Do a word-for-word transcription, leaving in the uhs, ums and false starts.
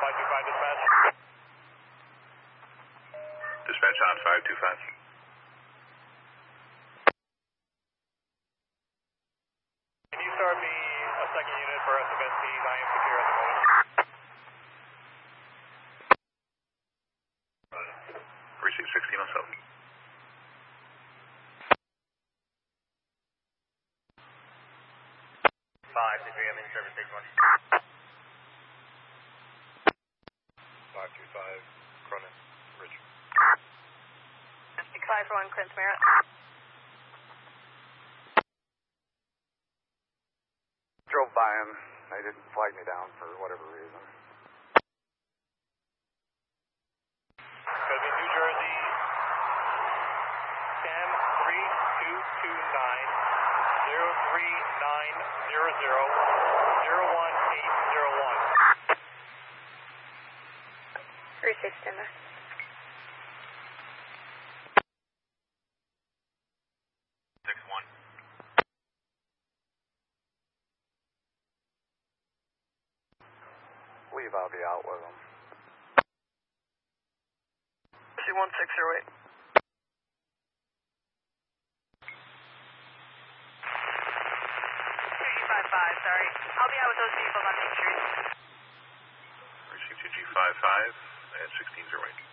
five two five dispatch. Dispatch on five two five. Can you start me a second unit for S F S Cs? I am secure at the moment. Receive sixteen oh seven. five to three, I'm in service station one. five two five, Cronin, Rich. five for one, Clint Merritt. Drove by him. They didn't flag me down for whatever reason. Gonna be New Jersey, ten three two two nine zero three nine zero zero zero one eight zero one. three six Denver. six one. Believe I'll be out with him. C one six zero eight. two five five, sorry. I'll be out with those vehicles on Main Street. Receive two G five five at sixteen oh eight.